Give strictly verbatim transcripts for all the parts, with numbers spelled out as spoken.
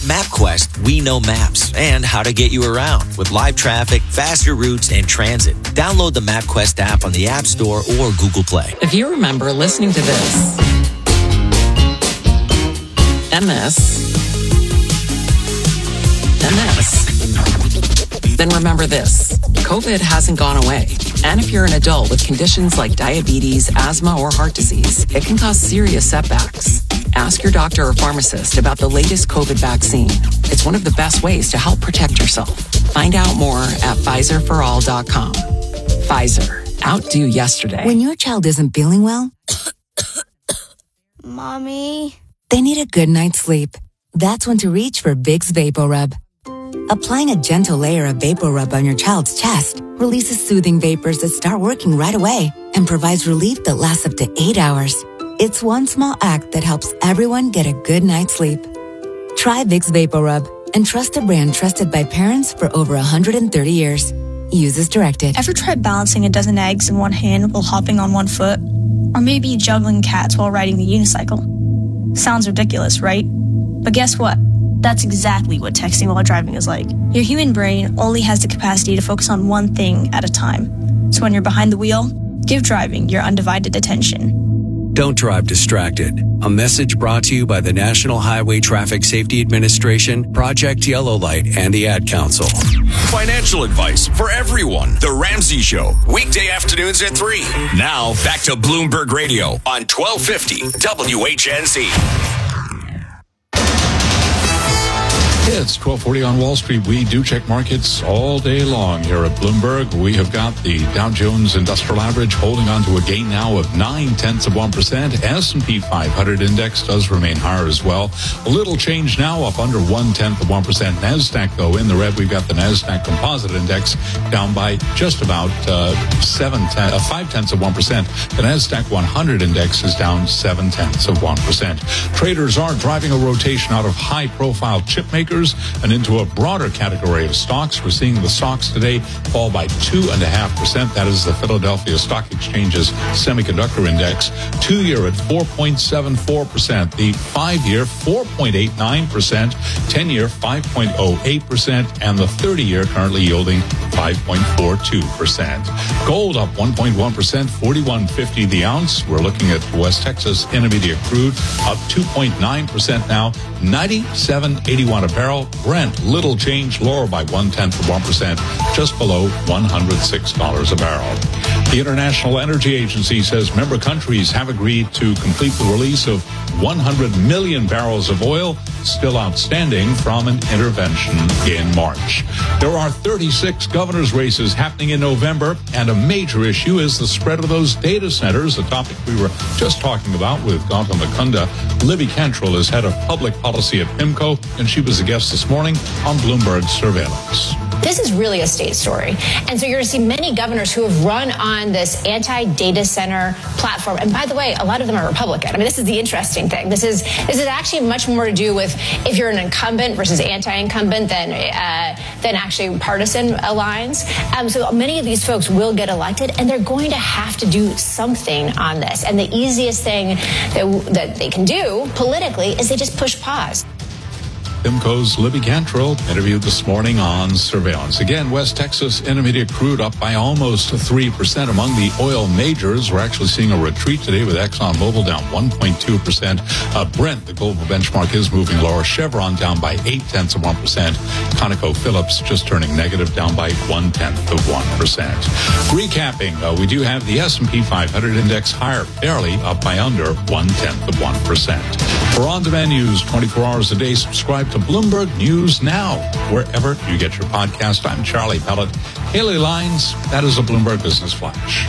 At MapQuest, we know maps and how to get you around with live traffic, faster routes, and transit. Download the MapQuest app on the App Store or Google Play. If you remember listening to this, and this, and this, then remember this. COVID hasn't gone away. And if you're an adult with conditions like diabetes, asthma, or heart disease, it can cause serious setbacks. Ask your doctor or pharmacist about the latest COVID vaccine. It's one of the best ways to help protect yourself. Find out more at Pfizer for all dot com. Pfizer. Outdo yesterday. When your child isn't feeling well, Mommy, they need a good night's sleep. That's when to reach for Vicks VapoRub. Applying a gentle layer of VapoRub on your child's chest releases soothing vapors that start working right away and provides relief that lasts up to eight hours. It's one small act that helps everyone get a good night's sleep. Try Vicks VapoRub and trust a brand trusted by parents for over one hundred thirty years. Use as directed. Ever tried balancing a dozen eggs in one hand while hopping on one foot? Or maybe juggling cats while riding the unicycle? Sounds ridiculous, right? But guess what? That's exactly what texting while driving is like. Your human brain only has the capacity to focus on one thing at a time. So when you're behind the wheel, give driving your undivided attention. Don't drive distracted. A message brought to you by the National Highway Traffic Safety Administration, Project Yellow Light, and the Ad Council. Financial advice for everyone. The Ramsey Show, weekday afternoons at three. Now, back to Bloomberg Radio on twelve fifty W H N Z. It's twelve forty on Wall Street. We do check markets all day long here at Bloomberg. We have got the Dow Jones Industrial Average holding on to a gain now of nine tenths of one percent. S and P five hundred index does remain higher as well. A little change now, up under one tenth of one percent. NASDAQ, though, in the red. We've got the NASDAQ Composite Index down by just about uh, seven ten, uh, five tenths of one percent. The NASDAQ one hundred index is down seven tenths of one percent. Traders are driving a rotation out of high-profile chip makers and into a broader category of stocks. We're seeing the stocks today fall by two and a half percent. That is the Philadelphia Stock Exchange's semiconductor index. Two-year at four point seven four percent. The five-year four point eight nine percent. Ten-year five point oh eight percent, and the thirty-year currently yielding five point four two percent. Gold up one point one percent, forty-one fifty the ounce. We're looking at West Texas Intermediate crude up two point nine percent now, ninety-seven eighty-one a barrel. Brent, little change, lower by one-tenth of one percent, just below one hundred six dollars a barrel. The International Energy Agency says member countries have agreed to complete the release of one hundred million barrels of oil still outstanding from an intervention in March. There are thirty-six governor's races happening in November, and a major issue is the spread of those data centers, a topic we were just talking about with Gautam Mukunda. Libby Cantrell is head of public policy at PIMCO, and she was a guest this morning on Bloomberg Surveillance. This is really a state story. And so you're going to see many governors who have run on this anti-data center platform. And by the way, a lot of them are Republican. I mean, this is the interesting thing. This is this is actually much more to do with if you're an incumbent versus anti-incumbent than, uh, than actually partisan lines. Um, so many of these folks will get elected, and they're going to have to do something on this. And the easiest thing that, that they can do politically is they just push pause. PIMCO's Libby Cantrell interviewed this morning on Surveillance. Again, West Texas Intermediate crude up by almost three percent. Among the oil majors, we're actually seeing a retreat today with ExxonMobil down one point two percent. Uh, Brent, the global benchmark, is moving lower. Chevron down by eight tenths of one percent. ConocoPhillips just turning negative, down by one tenth of one percent. Recapping, uh, we do have the S and P five hundred index higher, barely up by under one tenth of one percent. For on-demand news twenty-four hours a day, subscribe to Bloomberg News Now, wherever you get your podcast. I'm Charlie Pellet. Haley Lines, that is a Bloomberg Business Flash.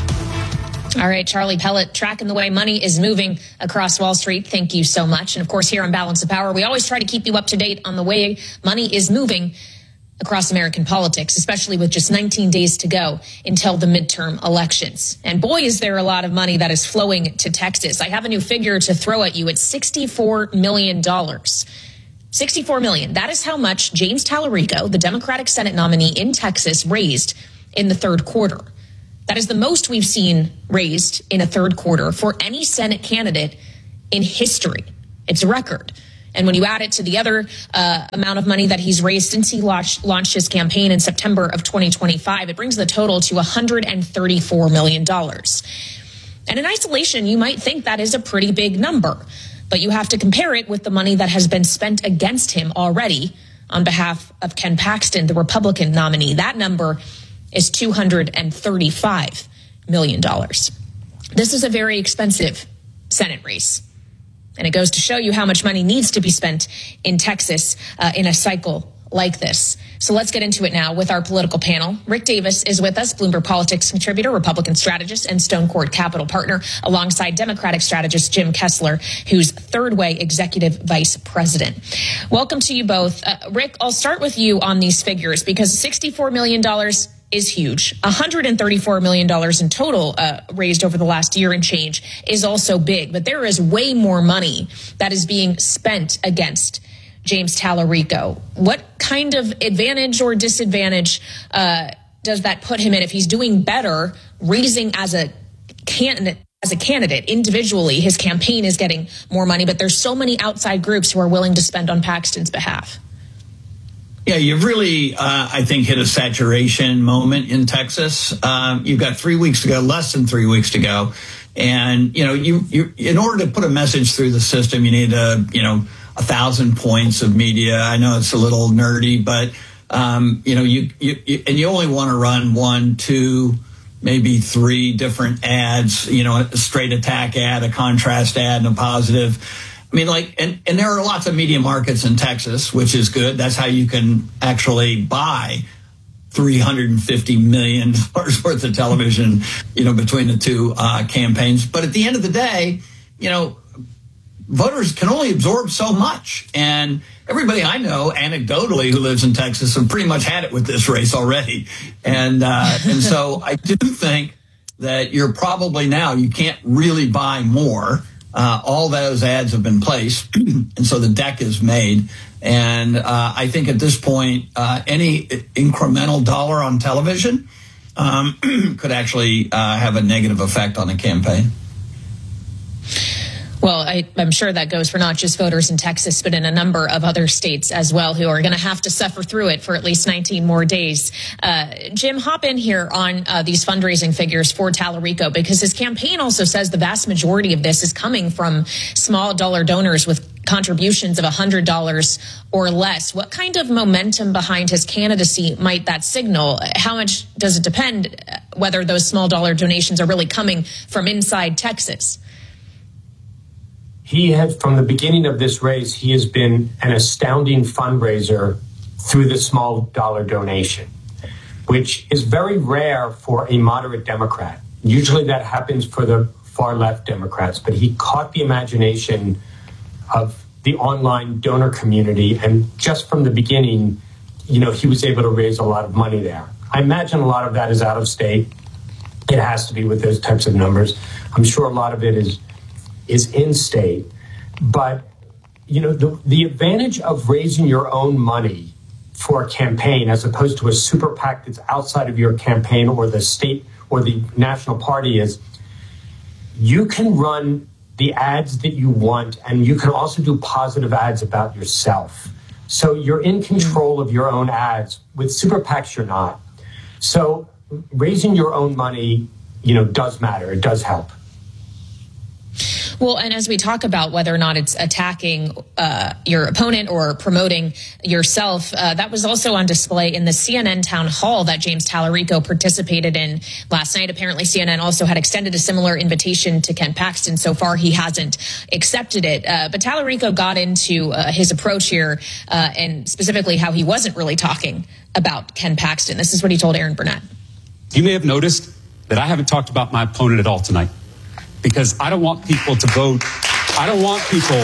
All right, Charlie Pellet, tracking the way money is moving across Wall Street. Thank you so much. And of course, here on Balance of Power, we always try to keep you up to date on the way money is moving across American politics, especially with just nineteen days to go until the midterm elections. And boy, is there a lot of money that is flowing to Texas. I have a new figure to throw at you. It's sixty-four million dollars. sixty-four million dollars. That is how much James Tallarico, the Democratic Senate nominee in Texas, raised in the third quarter. That is the most we've seen raised in a third quarter for any Senate candidate in history. It's a record. And when you add it to the other uh, amount of money that he's raised since he launched, launched his campaign in September of twenty twenty-five, it brings the total to one hundred thirty-four million dollars. And in isolation, you might think that is a pretty big number, but you have to compare it with the money that has been spent against him already on behalf of Ken Paxton, the Republican nominee. That number is two hundred thirty-five million dollars. This is a very expensive Senate race. And it goes to show you how much money needs to be spent in Texas uh, in a cycle like this. So let's get into it now with our political panel. Rick Davis is with us, Bloomberg Politics contributor, Republican strategist, and Stone Court Capital partner, alongside Democratic strategist Jim Kessler, who's Third Way executive vice president. Welcome to you both. Uh, Rick, I'll start with you on these figures because sixty-four million dollars is huge. one hundred thirty-four million dollars in total uh, raised over the last year and change is also big, but there is way more money that is being spent against James Tallarico. What kind of advantage or disadvantage uh, does that put him in if he's doing better raising as a candidate? As a candidate, individually, his campaign is getting more money, but there's so many outside groups who are willing to spend on Paxton's behalf. Yeah, you've really, uh, I think, hit a saturation moment in Texas. Um, you've got three weeks to go, less than three weeks to go. And, you know, you, you in order to put a message through the system, you need a, you know, a thousand points of media. I know it's a little nerdy, but, um, you know, you, you, you and you only want to run one, two, maybe three different ads, you know, a straight attack ad, a contrast ad, and a positive. I mean, like, and, and there are lots of media markets in Texas, which is good. That's how you can actually buy three hundred fifty million dollars worth of television, you know, between the two uh, campaigns. But at the end of the day, you know, voters can only absorb so much. And everybody I know, anecdotally, who lives in Texas have pretty much had it with this race already. And, uh, and so I do think that you're probably now, you can't really buy more. Uh, all those ads have been placed, and so the deck is made. And uh, I think at this point, uh, any incremental dollar on television um, could actually uh, have a negative effect on a campaign. Well, I, I'm sure that goes for not just voters in Texas, but in a number of other states as well, who are going to have to suffer through it for at least nineteen more days. Uh, Jim, hop in here on uh, these fundraising figures for Tallarico, because his campaign also says the vast majority of this is coming from small dollar donors with contributions of one hundred dollars or less. What kind of momentum behind his candidacy might that signal? How much does it depend whether those small dollar donations are really coming from inside Texas? He has, from the beginning of this race, he has been an astounding fundraiser through the small dollar donation, which is very rare for a moderate Democrat. Usually that happens for the far left Democrats, but he caught the imagination of the online donor community. And just from the beginning, you know, he was able to raise a lot of money there. I imagine a lot of that is out of state. It has to be with those types of numbers. I'm sure a lot of it is is in state. But, you know, the, the advantage of raising your own money for a campaign as opposed to a super PAC that's outside of your campaign or the state or the national party is you can run the ads that you want, and you can also do positive ads about yourself. So you're in control of your own ads. With super PACs, you're not. So raising your own money, you know, does matter. It does help. Well, and as we talk about whether or not it's attacking uh, your opponent or promoting yourself, uh, that was also on display in the C N N town hall that James Tallarico participated in last night. Apparently, C N N also had extended a similar invitation to Ken Paxton. So far, he hasn't accepted it. Uh, but Tallarico got into uh, his approach here uh, and specifically how he wasn't really talking about Ken Paxton. This is what he told Aaron Burnett. You may have noticed that I haven't talked about my opponent at all tonight, because I don't want people to vote. I don't want people.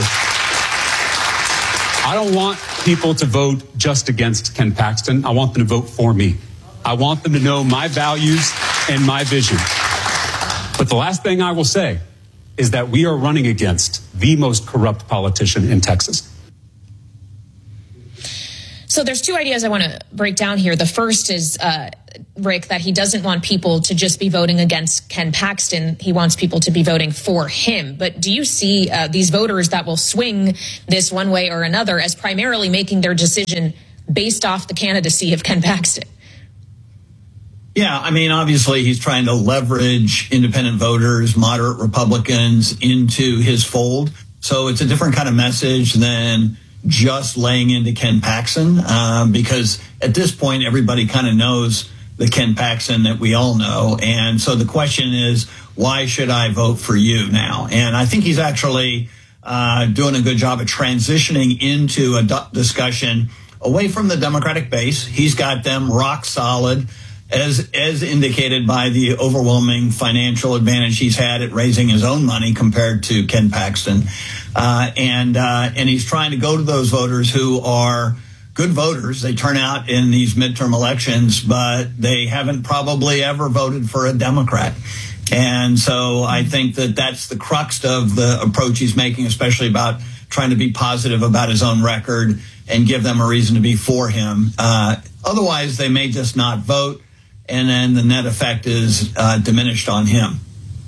I don't want people to vote just against Ken Paxton. I want them to vote for me. I want them to know my values and my vision. But the last thing I will say is that we are running against the most corrupt politician in Texas. So there's two ideas I want to break down here. The first is, uh, Rick, that he doesn't want people to just be voting against Ken Paxton. He wants people to be voting for him. But do you see uh, these voters that will swing this one way or another as primarily making their decision based off the candidacy of Ken Paxton? Yeah, I mean, obviously he's trying to leverage independent voters, moderate Republicans into his fold. So it's a different kind of message than just laying into Ken Paxton, uh, because at this point, everybody kind of knows the Ken Paxton that we all know. And so the question is, why should I vote for you now? And I think he's actually uh, doing a good job of transitioning into a d- discussion away from the Democratic base. He's got them rock solid, as as indicated by the overwhelming financial advantage he's had at raising his own money compared to Ken Paxton. Uh, and uh, and he's trying to go to those voters who are good voters. They turn out in these midterm elections, but they haven't probably ever voted for a Democrat. And so I think that that's the crux of the approach he's making, especially about trying to be positive about his own record and give them a reason to be for him. Uh, otherwise, they may just not vote, and then the net effect is uh, diminished on him.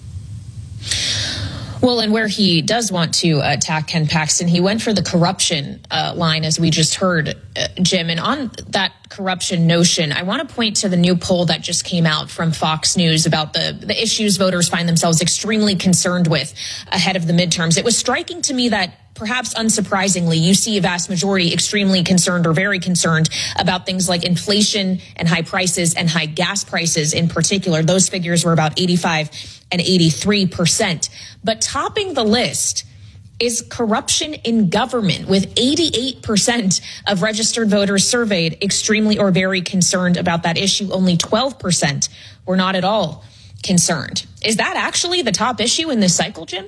Well, and where he does want to attack Ken Paxton, he went for the corruption uh, line, as we just heard, uh, Jim. And on that corruption notion, I want to point to the new poll that just came out from Fox News about the, the issues voters find themselves extremely concerned with ahead of the midterms. It was striking to me that, perhaps unsurprisingly, you see a vast majority extremely concerned or very concerned about things like inflation and high prices and high gas prices in particular. Those figures were about eighty-five and eighty-three percent. But topping the list is corruption in government, with eighty-eight percent of registered voters surveyed extremely or very concerned about that issue. Only twelve percent were not at all concerned. Is that actually the top issue in this cycle, Jim?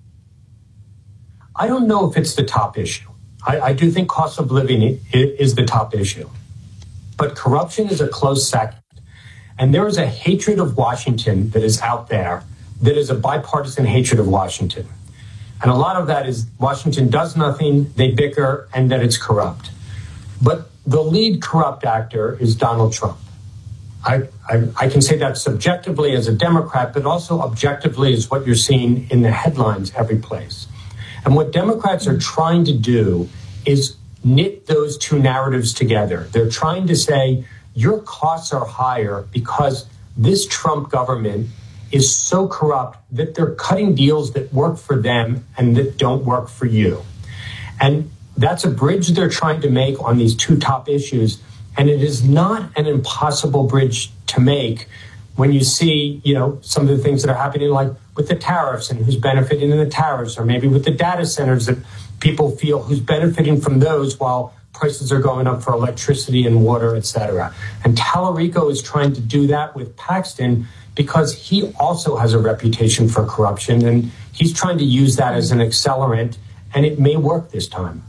I don't know if it's the top issue. I, I do think cost of living is the top issue. But corruption is a close second. And there is a hatred of Washington that is out there that is a bipartisan hatred of Washington. And a lot of that is Washington does nothing, they bicker, and that it's corrupt. But the lead corrupt actor is Donald Trump. I, I, I can say that subjectively as a Democrat, but also objectively as what you're seeing in the headlines every place. And what Democrats are trying to do is knit those two narratives together. They're trying to say your costs are higher because this Trump government is so corrupt that they're cutting deals that work for them and that don't work for you. And that's a bridge they're trying to make on these two top issues. And it is not an impossible bridge to make when you see, you know, some of the things that are happening, like with the tariffs and who's benefiting in the tariffs, or maybe with the data centers that people feel who's benefiting from those while prices are going up for electricity and water, et cetera. And Tallarico is trying to do that with Paxton because he also has a reputation for corruption, and he's trying to use that as an accelerant, and it may work this time.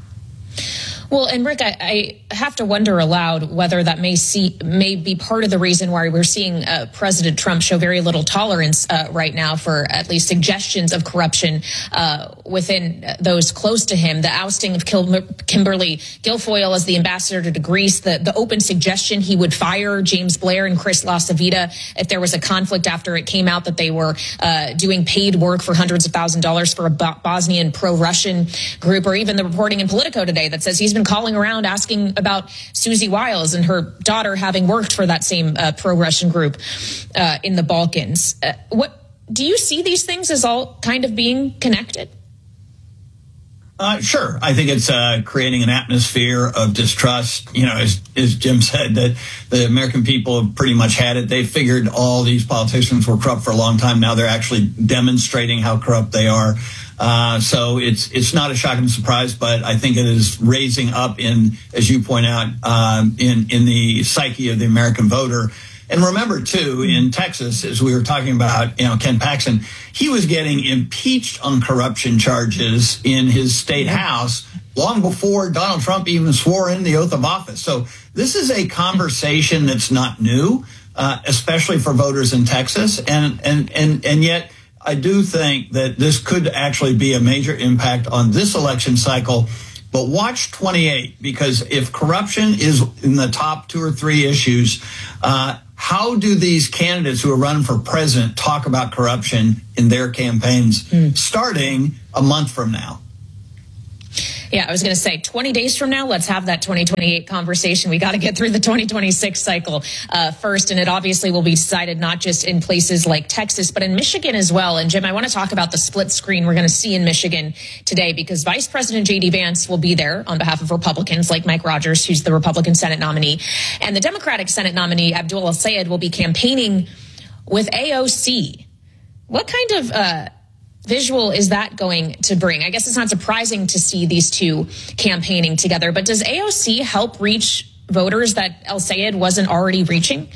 Well, and Rick, I, I have to wonder aloud whether that may see may be part of the reason why we're seeing uh, President Trump show very little tolerance uh, right now for at least suggestions of corruption uh, within those close to him. The ousting of Kim- Kimberly Guilfoyle as the ambassador to Greece, the, the open suggestion he would fire James Blair and Chris LaCivita if there was a conflict after it came out that they were uh, doing paid work for hundreds of thousand dollars for a Bosnian pro-Russian group, or even the reporting in Politico today that says he's been calling around asking about Susie Wiles and her daughter having worked for that same uh, pro-Russian group uh, in the Balkans. Uh, what do you see these things as all kind of being connected? Uh, sure. I think it's uh, creating an atmosphere of distrust. You know, as, as Jim said, that the American people have pretty much had it. They figured all these politicians were corrupt for a long time. Now they're actually demonstrating how corrupt they are. Uh, so it's it's not a shocking surprise, but I think it is raising up in, as you point out, um, in in the psyche of the American voter. And remember, too, in Texas, as we were talking about, you know, Ken Paxton, he was getting impeached on corruption charges in his state house long before Donald Trump even swore in the oath of office. So this is a conversation that's not new, uh, especially for voters in Texas. And and and and yet I do think that this could actually be a major impact on this election cycle But watch twenty-eight, because if corruption is in the top two or three issues, uh, how do these candidates who are running for president talk about corruption in their campaigns mm. starting a month from now? Yeah, I was going to say twenty days from now, let's have that twenty twenty-eight conversation. We got to get through the twenty twenty-six cycle uh, first. And it obviously will be decided not just in places like Texas, but in Michigan as well. And Jim, I want to talk about the split screen we're going to see in Michigan today, because Vice President J D Vance will be there on behalf of Republicans like Mike Rogers, who's the Republican Senate nominee. And the Democratic Senate nominee, Abdul El-Sayed, will be campaigning with A O C. What kind of uh visual is that going to bring? I guess it's not surprising to see these two campaigning together, but does A O C help reach voters that El-Sayed wasn't already reaching?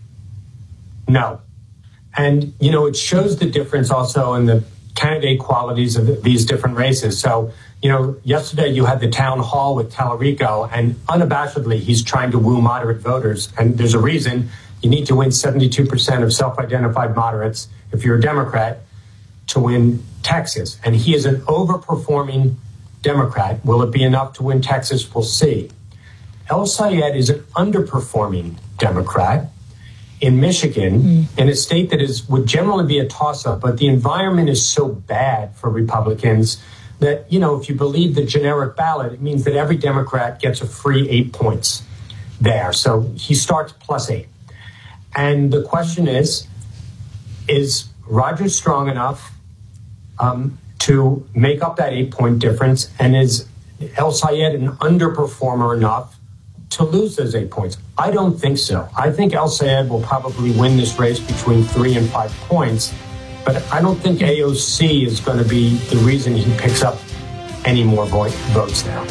No. And, you know, it shows the difference also in the candidate qualities of these different races. So, you know, yesterday you had the town hall with Tallarico, and unabashedly he's trying to woo moderate voters. And there's a reason. You need to win seventy-two percent of self-identified moderates if you're a Democrat to win Texas. And he is an overperforming Democrat. Will it be enough to win Texas? We'll see. El-Sayed is an underperforming Democrat in Michigan, mm. in a state that is would generally be a toss-up, but the environment is so bad for Republicans that, you know, if you believe the generic ballot, it means that every Democrat gets a free eight points there. So he starts plus eight. And the question is, is Rogers strong enough um, to make up that eight-point difference, and is El-Sayed an underperformer enough to lose those eight points? I don't think so. I think El-Sayed will probably win this race between three and five points, but I don't think A O C is going to be the reason he picks up any more vo- votes now.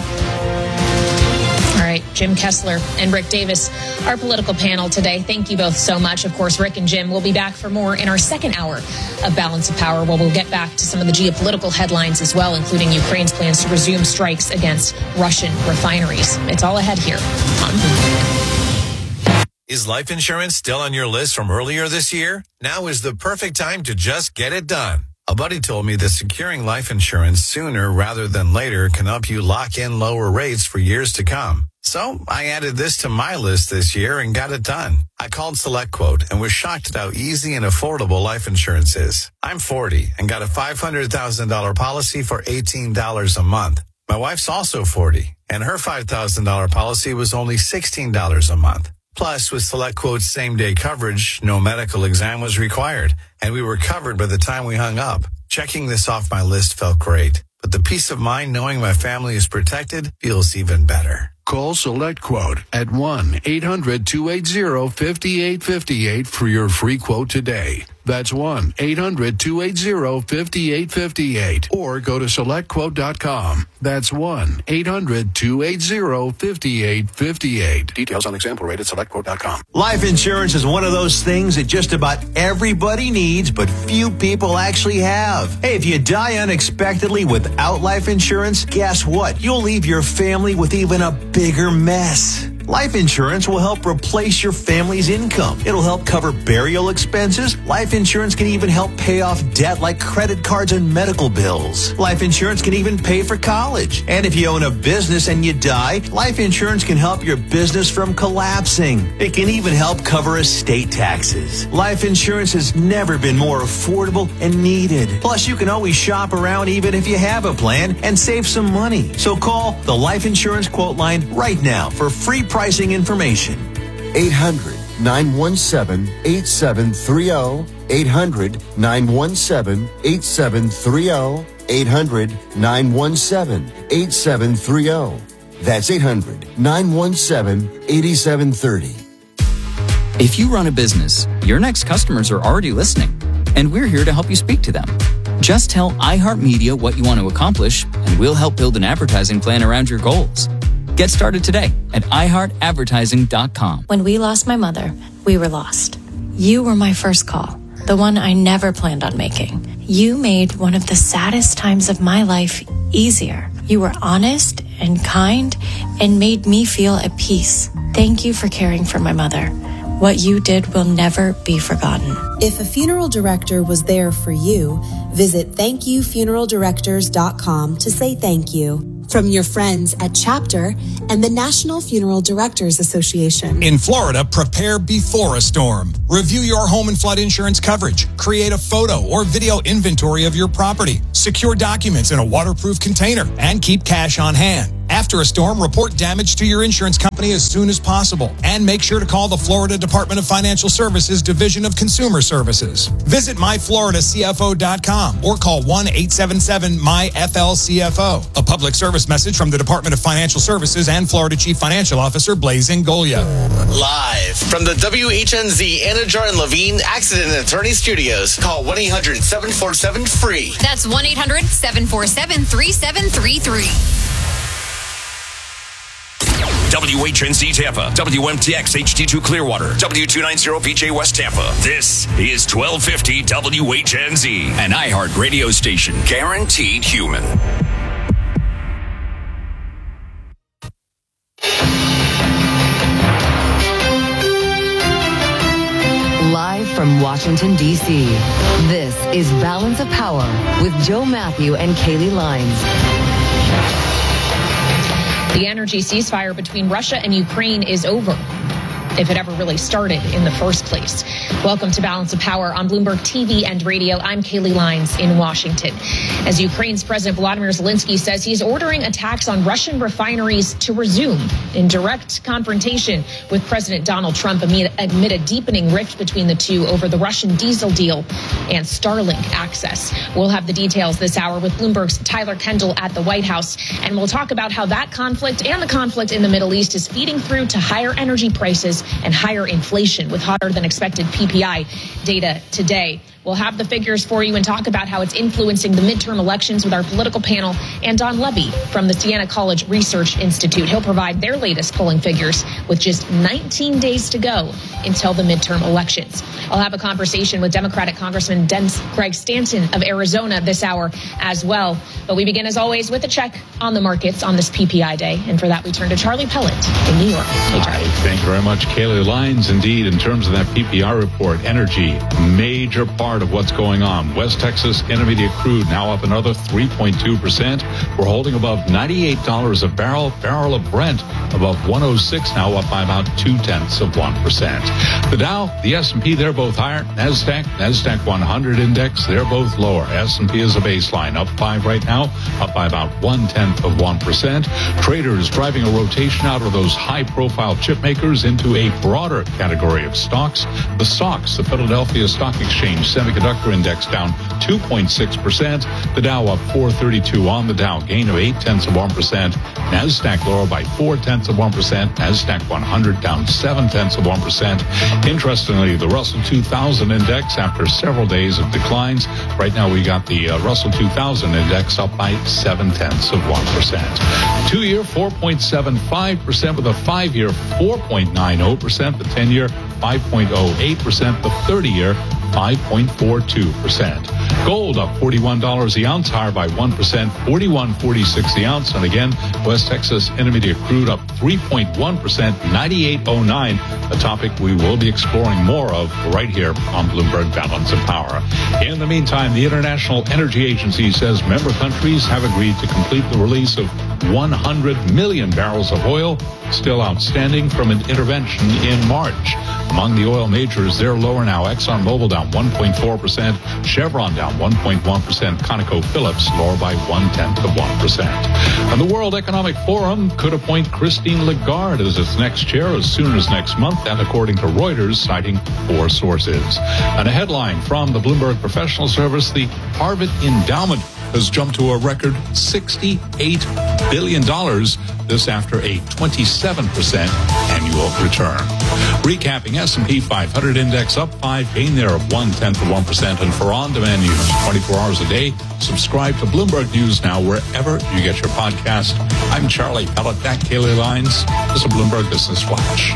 All right, Jim Kessler and Rick Davis, our political panel today. Thank you both so much. Of course, Rick and Jim will be back for more in our second hour of Balance of Power, where we'll get back to some of the geopolitical headlines as well, including Ukraine's plans to resume strikes against Russian refineries. It's all ahead here on Bloomberg. Is life insurance still on your list from earlier this year? Now is the perfect time to just get it done. A buddy told me that securing life insurance sooner rather than later can help you lock in lower rates for years to come. So I added this to my list this year and got it done. I called SelectQuote and was shocked at how easy and affordable life insurance is. I'm forty and got a five hundred thousand dollars policy for eighteen dollars a month. My wife's also forty, and her five thousand dollars policy was only sixteen dollars a month. Plus, with SelectQuote's same-day coverage, no medical exam was required, and we were covered by the time we hung up. Checking this off my list felt great, but the peace of mind knowing my family is protected feels even better. Call SelectQuote at one eight hundred two eight zero five eight five eight for your free quote today. That's one eight hundred two eight zero five eight five eight. Or go to select quote dot com. That's one eight hundred two eight zero five eight five eight. Details on example rate at select quote dot com. Life insurance is one of those things that just about everybody needs, but few people actually have. Hey, if you die unexpectedly without life insurance, guess what? You'll leave your family with even a bigger mess. Life insurance will help replace your family's income. It'll help cover burial expenses. Life insurance can even help pay off debt like credit cards and medical bills. Life insurance can even pay for college. And if you own a business and you die, life insurance can help your business from collapsing. It can even help cover estate taxes. Life insurance has never been more affordable and needed. Plus, you can always shop around even if you have a plan and save some money. So call the Life Insurance Quote Line right now for free pricing information. eight hundred nine one seven eight seven three zero. eight hundred nine one seven eight seven three zero. eight hundred nine one seven eight seven three zero. That's eight hundred nine one seven eight seven three zero. If you run a business, your next customers are already listening, and we're here to help you speak to them. Just tell iHeartMedia what you want to accomplish, and we'll help build an advertising plan around your goals. Get started today at i heart advertising dot com. When we lost my mother, we were lost. You were my first call, the one I never planned on making. You made one of the saddest times of my life easier. You were honest and kind and made me feel at peace. Thank you for caring for my mother. What you did will never be forgotten. If a funeral director was there for you, visit thank you funeral directors dot com to say thank you. From your friends at Chapter and the National Funeral Directors Association. In Florida, prepare before a storm. Review your home and flood insurance coverage. Create a photo or video inventory of your property. Secure documents in a waterproof container and keep cash on hand. After a storm, report damage to your insurance company as soon as possible. And make sure to call the Florida Department of Financial Services Division of Consumer Services. Visit my florida c f o dot com or call one eight seven seven M Y F L C F O. A public service message from the Department of Financial Services and Florida Chief Financial Officer Blaise Ngolia. Live from the W H N Z Anajar and Levine Accident and Attorney Studios. Call one eight hundred seven four seven free. That's one eight hundred seven four seven three seven three three. W H N Z Tampa, W M T X H D two Clearwater, W two ninety V J West Tampa. This is twelve fifty W H N Z, an iHeart radio station, guaranteed human. Live from Washington, D C, this is Balance of Power with Joe Matthew and Kaylee Lines. The energy ceasefire between Russia and Ukraine is over, if it ever really started in the first place. Welcome to Balance of Power on Bloomberg T V and radio. I'm Kaylee Lines in Washington. As Ukraine's President Volodymyr Zelensky says he's ordering attacks on Russian refineries to resume in direct confrontation with President Donald Trump amid, amid a deepening rift between the two over the Russian diesel deal and Starlink access. We'll have the details this hour with Bloomberg's Tyler Kendall at the White House, and we'll talk about how that conflict and the conflict in the Middle East is feeding through to higher energy prices and higher inflation with hotter than expected P P I data today. We'll have the figures for you and talk about how it's influencing the midterm elections with our political panel and Don Levy from the Siena College Research Institute. He'll provide their latest polling figures with just nineteen days to go until the midterm elections. I'll have a conversation with Democratic Congressman Dennis Greg Stanton of Arizona this hour as well. But we begin, as always, with a check on the markets on this P P I day. And for that, we turn to Charlie Pellet in New York. Hey, Charlie. Hi, thank you very much, Kaylee Lines. Indeed, in terms of that P P I report, energy, major part of what's going on. West Texas Intermediate crude now up another three point two percent. We're holding above ninety-eight dollars a barrel. Barrel of Brent above one oh six, now up by about two-tenths of one percent. The Dow, the S and P, they're both higher. NASDAQ, NASDAQ one hundred index, they're both lower. S and P is a baseline, up five right now, up by about one-tenth of one percent. Traders driving a rotation out of those high-profile chip makers into a broader category of stocks. The S O X, the Philadelphia Stock Exchange Semiconductor Index, down two point six percent. The Dow up four thirty-two on the Dow, gain of eight-tenths of one percent. NASDAQ lower by four-tenths of one percent. NASDAQ one hundred down seven-tenths of one percent. Interestingly, the Russell two thousand Index, after several days of declines, right now we got the uh, Russell two thousand Index up by seven-tenths of one percent. Two-year, four point seven five percent, with a five-year, four point nine zero percent. The ten-year, five point zero eight percent. The thirty-year, five point four two percent. Gold up forty-one dollars the ounce, higher by one percent, forty-one forty-six the ounce. And again, West Texas Intermediate crude up three point one percent, ninety-eight oh nine, a topic we will be exploring more of right here on Bloomberg Balance of Power. In the meantime, the International Energy Agency says member countries have agreed to complete the release of one hundred million barrels of oil still outstanding from an intervention in March. Among the oil majors, they're lower now. ExxonMobil down one point four percent, Chevron down one point one percent, ConocoPhillips lower by one-tenth of one percent. And the World Economic Forum could appoint Christine Lagarde as its next chair as soon as next month, and according to Reuters, citing four sources. And a headline from the Bloomberg Professional Service, the Harvard Endowment has jumped to a record sixty-eight billion dollars, this after a twenty-seven percent annual return. Recapping, S and P five hundred index up five, gain there of one-tenth of one percent. And for on-demand news twenty-four hours a day, subscribe to Bloomberg News now wherever you get your podcast. I'm Charlie Pellet, that Kaylee Lines. This is a Bloomberg Business Flash.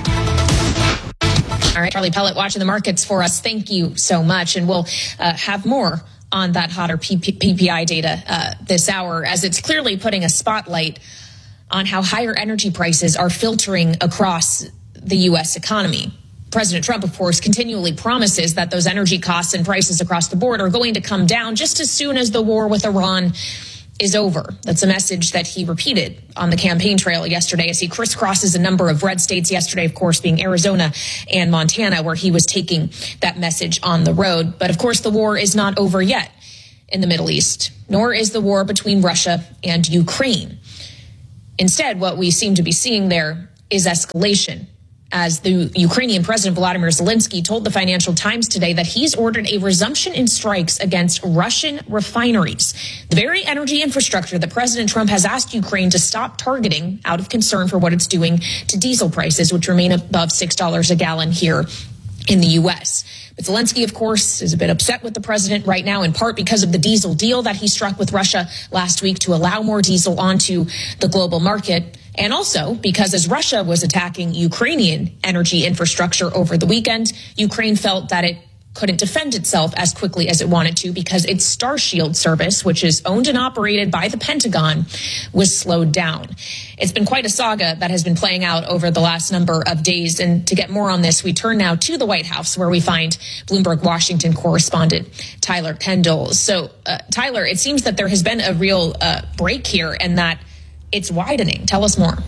All right, Charlie Pellet watching the markets for us. Thank you so much. And we'll uh, have more on that hotter P P I data uh, this hour, as it's clearly putting a spotlight on how higher energy prices are filtering across the U S economy. President Trump, of course, continually promises that those energy costs and prices across the board are going to come down just as soon as the war with Iran is over. That's a message that he repeated on the campaign trail yesterday as he crisscrosses a number of red states yesterday, of course, being Arizona and Montana, where he was taking that message on the road. But of course, the war is not over yet in the Middle East, nor is the war between Russia and Ukraine. Instead, what we seem to be seeing there is escalation, as the Ukrainian President Volodymyr Zelensky told the Financial Times today that he's ordered a resumption in strikes against Russian refineries, the very energy infrastructure that President Trump has asked Ukraine to stop targeting out of concern for what it's doing to diesel prices, which remain above six dollars a gallon here in the U S. But Zelensky, of course, is a bit upset with the president right now, in part because of the diesel deal that he struck with Russia last week to allow more diesel onto the global market. And also because as Russia was attacking Ukrainian energy infrastructure over the weekend, Ukraine felt that it couldn't defend itself as quickly as it wanted to because its Starshield service, which is owned and operated by the Pentagon, was slowed down. It's been quite a saga that has been playing out over the last number of days. And to get more on this, we turn now to the White House, where we find Bloomberg Washington correspondent Tyler Kendall. So, uh, Tyler, it seems that there has been a real uh, break here and that it's widening. Tell us more.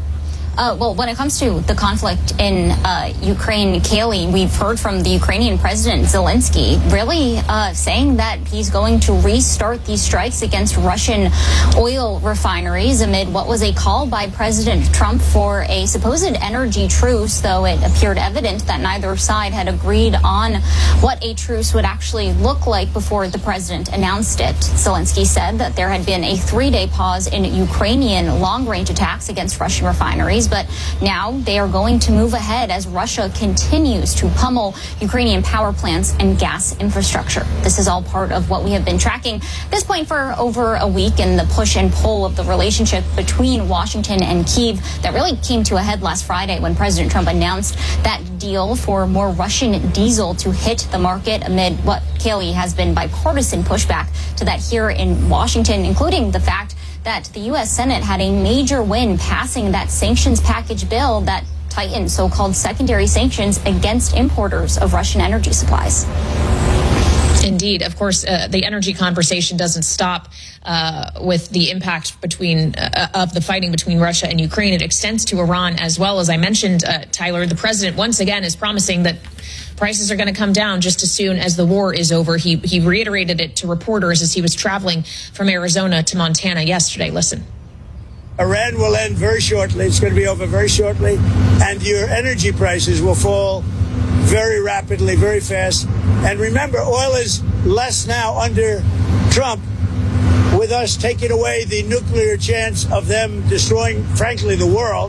Uh, well, when it comes to the conflict in uh, Ukraine, Kaylee, we've heard from the Ukrainian President Zelensky really uh, saying that he's going to restart these strikes against Russian oil refineries amid what was a call by President Trump for a supposed energy truce, though it appeared evident that neither side had agreed on what a truce would actually look like before the president announced it. Zelensky said that there had been a three-day pause in Ukrainian long-range attacks against Russian refineries, but now they are going to move ahead as Russia continues to pummel Ukrainian power plants and gas infrastructure. This is all part of what we have been tracking at this point for over a week, and the push and pull of the relationship between Washington and Kyiv that really came to a head last Friday when President Trump announced that deal for more Russian diesel to hit the market amid what, Kaylee, has been bipartisan pushback to that here in Washington, including the fact that the U S Senate had a major win passing that sanctions package bill that tightened so-called secondary sanctions against importers of Russian energy supplies. Indeed. Of course, uh, the energy conversation doesn't stop uh, with the impact between uh, of the fighting between Russia and Ukraine. It extends to Iran as well. As I mentioned, uh, Tyler, the president once again is promising that prices are going to come down just as soon as the war is over. He, he reiterated it to reporters as he was traveling from Arizona to Montana yesterday. Listen. Iran will end very shortly. It's going to be over very shortly. And your energy prices will fall very rapidly, very fast. And remember, oil is less now under Trump, with us taking away the nuclear chance of them destroying, frankly, the world.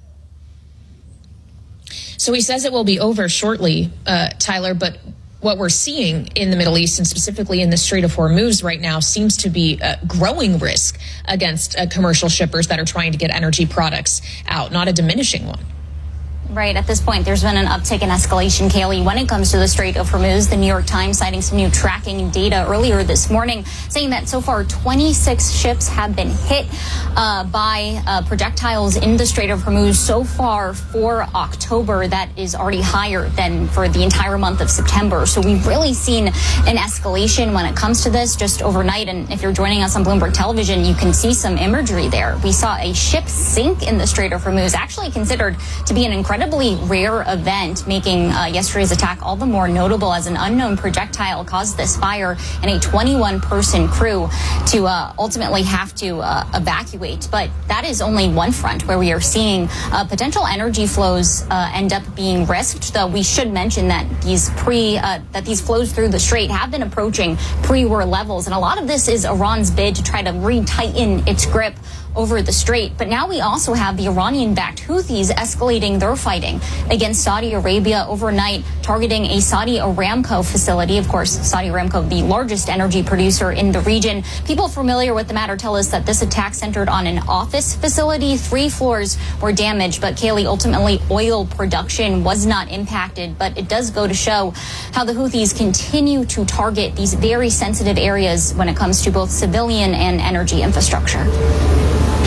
So he says it will be over shortly, uh, Tyler, but what we're seeing in the Middle East and specifically in the Strait of Hormuz right now seems to be a growing risk against uh, commercial shippers that are trying to get energy products out, not a diminishing one. Right. At this point, there's been an uptick in escalation, Kaylee, when it comes to the Strait of Hormuz. The New York Times citing some new tracking data earlier this morning, saying that so far twenty-six ships have been hit uh, by uh, projectiles in the Strait of Hormuz so far for October. That is already higher than for the entire month of September. So we've really seen an escalation when it comes to this just overnight. And if you're joining us on Bloomberg Television, you can see some imagery there. We saw a ship sink in the Strait of Hormuz, actually considered to be an incredible incredibly rare event, making uh, yesterday's attack all the more notable as an unknown projectile caused this fire and a twenty-one person crew to uh, ultimately have to uh, evacuate. But that is only one front where we are seeing uh, potential energy flows uh, end up being risked. Though we should mention that these pre uh, that these flows through the strait have been approaching pre-war levels, and a lot of this is Iran's bid to try to re-tighten its grip over the strait. But now we also have the Iranian-backed Houthis escalating their fighting against Saudi Arabia overnight, targeting a Saudi Aramco facility. Of course, Saudi Aramco, the largest energy producer in the region. People familiar with the matter tell us that this attack centered on an office facility. Three floors were damaged, but Kaylee, ultimately oil production was not impacted. But it does go to show how the Houthis continue to target these very sensitive areas when it comes to both civilian and energy infrastructure.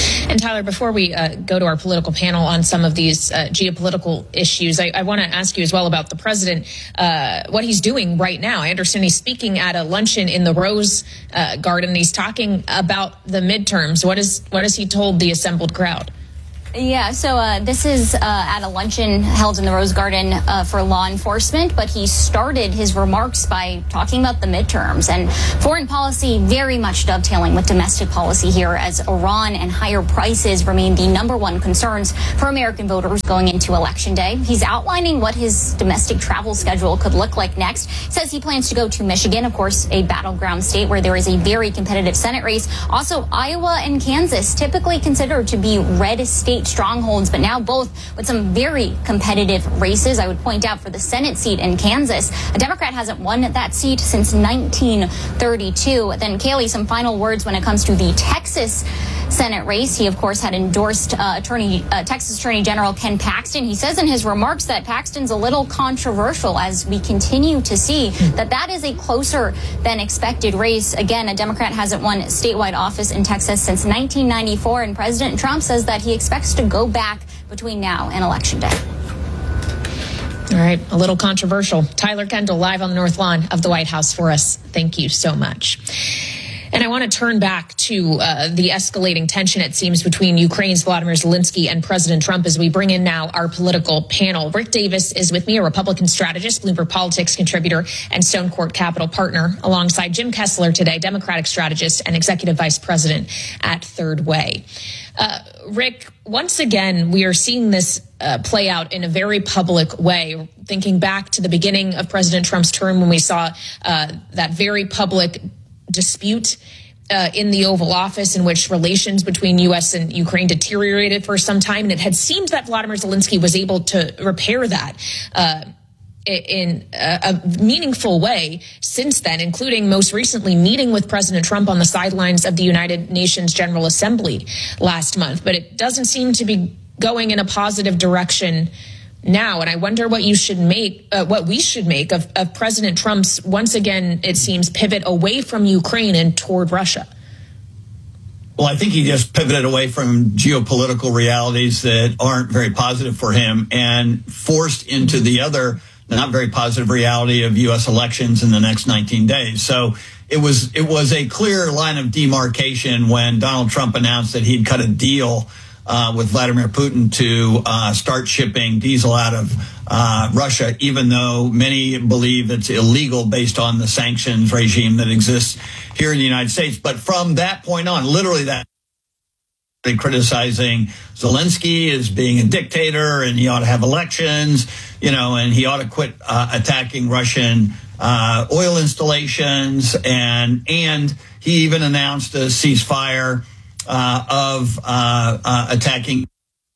And Tyler, before we uh, go to our political panel on some of these uh, geopolitical issues, I, I want to ask you as well about the president, uh, what he's doing right now. I understand he's speaking at a luncheon in the Rose uh, Garden. He's talking about the midterms. What is what has he told the assembled crowd? Yeah, so uh, this is uh, at a luncheon held in the Rose Garden uh, for law enforcement, but he started his remarks by talking about the midterms and foreign policy very much dovetailing with domestic policy here as Iran and higher prices remain the number one concerns for American voters going into Election Day. He's outlining what his domestic travel schedule could look like next. He says he plans to go to Michigan, of course, a battleground state where there is a very competitive Senate race. Also, Iowa and Kansas, typically considered to be red state strongholds, but now both with some very competitive races. I would point out for the Senate seat in Kansas, a Democrat hasn't won that seat since nineteen thirty-two. Then, Kaylee, some final words when it comes to the Texas Senate race. He, of course, had endorsed uh, Attorney uh, Texas Attorney General Ken Paxton. He says in his remarks that Paxton's a little controversial as we continue to see that that is a closer than expected race. Again, a Democrat hasn't won statewide office in Texas since nineteen ninety-four, and President Trump says that he expects to go back between now and Election Day. All right, a little controversial. Tyler Kendall live on the North Lawn of the White House for us. Thank you so much. And I want to turn back to uh, the escalating tension, it seems, between Ukraine's Vladimir Zelensky and President Trump as we bring in now our political panel. Rick Davis is with me, a Republican strategist, Bloomberg Politics contributor, and Stone Court Capital partner, alongside Jim Kessler today, Democratic strategist and executive vice president at Third Way. Uh, Rick, once again, we are seeing this uh, play out in a very public way. Thinking back to the beginning of President Trump's term when we saw uh, that very public dispute uh, in the Oval Office in which relations between U S and Ukraine deteriorated for some time. And it had seemed that Vladimir Zelensky was able to repair that uh, in a, a meaningful way since then, including most recently meeting with President Trump on the sidelines of the United Nations General Assembly last month. But it doesn't seem to be going in a positive direction now. And I wonder what you should make, uh, what we should make of, of President Trump's, once again, it seems, pivot away from Ukraine and toward Russia. Well, I think he just pivoted away from geopolitical realities that aren't very positive for him and forced into the other not very positive reality of U S elections in the next nineteen days. So it was it was a clear line of demarcation when Donald Trump announced that he'd cut a deal uh, with Vladimir Putin to uh, start shipping diesel out of uh, Russia, even though many believe it's illegal based on the sanctions regime that exists here in the United States. But from that point on, literally that, criticizing Zelensky as being a dictator and he ought to have elections, you know, and he ought to quit uh, attacking Russian uh, oil installations. And and he even announced a ceasefire uh, of uh, uh, attacking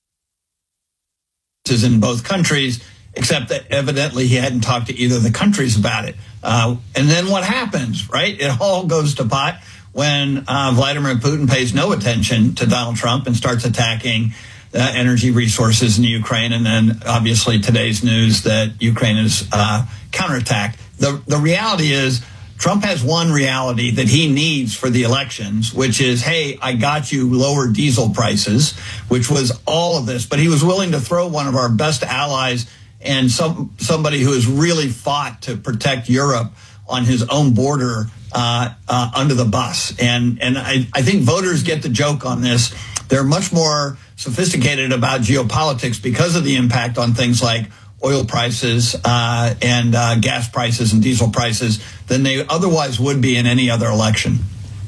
in both countries, except that evidently he hadn't talked to either of the countries about it. Uh, and then what happens, right? It all goes to pot when uh, Vladimir Putin pays no attention to Donald Trump and starts attacking uh, energy resources in Ukraine. And then obviously today's news that Ukraine is uh, counterattacked. The, the reality is Trump has one reality that he needs for the elections, which is, hey, I got you lower diesel prices, which was all of this. But he was willing to throw one of our best allies and some somebody who has really fought to protect Europe on his own border uh, uh, under the bus. And and I, I think voters get the joke on this. They're much more sophisticated about geopolitics because of the impact on things like oil prices uh, and uh, gas prices and diesel prices than they otherwise would be in any other election.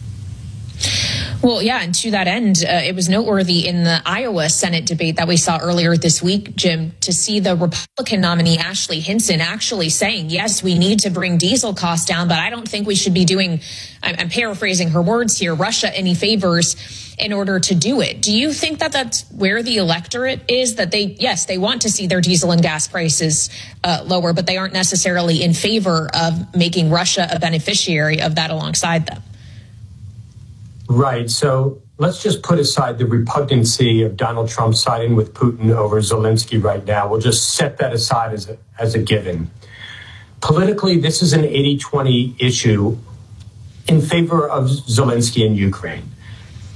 Well, yeah, and to that end, uh, it was noteworthy in the Iowa Senate debate that we saw earlier this week, Jim, to see the Republican nominee Ashley Hinson actually saying, yes, we need to bring diesel costs down, but I don't think we should be doing, I'm, I'm paraphrasing her words here, Russia any favors in order to do it. Do you think that that's where the electorate is, that they, yes, they want to see their diesel and gas prices uh, lower, but they aren't necessarily in favor of making Russia a beneficiary of that alongside them? Right. So let's just put aside the repugnancy of Donald Trump siding with Putin over Zelensky right now. We'll just set that aside as a, as a given. Politically, this is an eighty twenty issue in favor of Zelensky and Ukraine.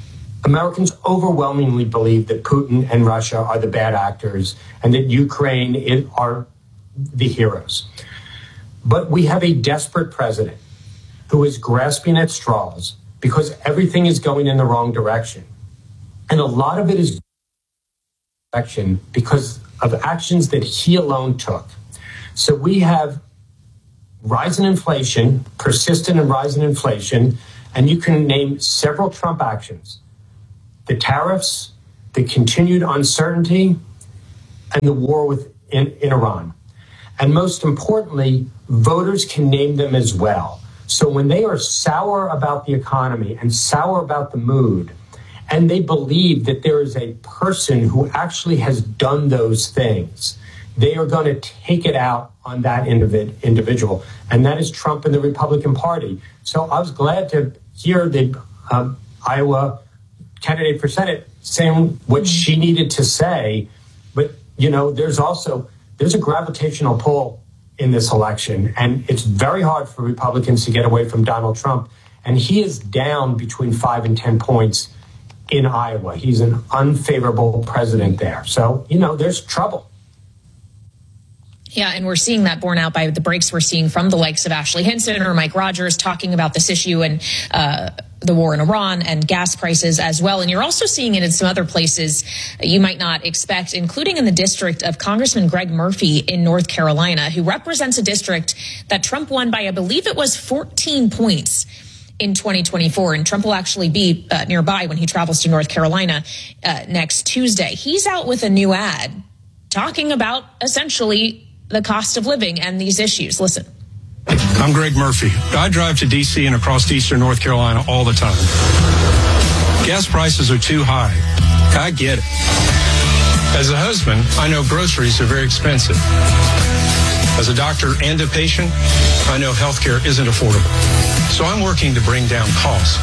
Americans overwhelmingly believe that Putin and Russia are the bad actors and that Ukraine is, are the heroes. But we have a desperate president who is grasping at straws because everything is going in the wrong direction. And a lot of it is direction because of actions that he alone took. So we have rising inflation, persistent and rising inflation, and you can name several Trump actions. The tariffs, the continued uncertainty, and the war with in, in Iran. And most importantly, voters can name them as well. So when they are sour about the economy and sour about the mood, and they believe that there is a person who actually has done those things, they are going to take it out on that individ- individual. And that is Trump and the Republican Party. So I was glad to hear the um, Iowa candidate for Senate saying what she needed to say. But, you know, there's also, there's a gravitational pull in this election. And it's very hard for Republicans to get away from Donald Trump. And he is down between five and ten points in Iowa. He's an unfavorable president there. So, you know, there's trouble. Yeah, and we're seeing that borne out by the breaks we're seeing from the likes of Ashley Hinson or Mike Rogers talking about this issue and uh, the war in Iran and gas prices as well. And you're also seeing it in some other places you might not expect, including in the district of Congressman Greg Murphy in North Carolina, who represents a district that Trump won by, I believe it was fourteen points in twenty twenty-four. And Trump will actually be uh, nearby when he travels to North Carolina uh, next Tuesday. He's out with a new ad talking about essentially the cost of living and these issues. Listen. I'm Greg Murphy. I drive to D C and across eastern North Carolina all the time. Gas prices are too high. I get it. As a husband, I know groceries are very expensive. As a doctor and a patient, I know healthcare isn't affordable. So I'm working to bring down costs.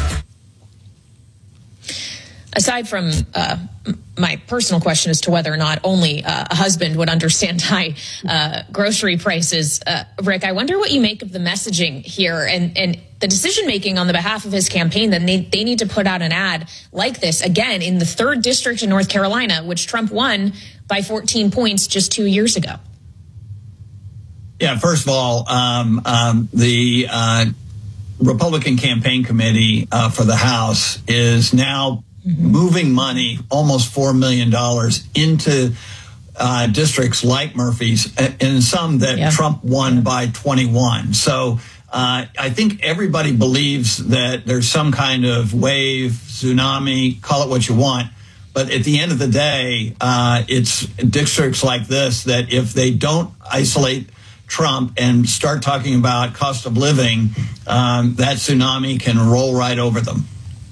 Aside from uh, my personal question as to whether or not only uh, a husband would understand high uh, grocery prices, uh, Rick, I wonder what you make of the messaging here and, and the decision-making on the behalf of his campaign that they, they need to put out an ad like this, again, in the third district in North Carolina, which Trump won by fourteen points just two years ago. Yeah, first of all, um, um, the uh, Republican campaign committee uh, for the House is now moving money, almost four million dollars, into uh, districts like Murphy's, and some that yeah. Trump won yeah. by twenty-one. So uh, I think everybody believes that there's some kind of wave, tsunami, call it what you want. But at the end of the day, uh, it's districts like this that if they don't isolate Trump and start talking about cost of living, um, that tsunami can roll right over them.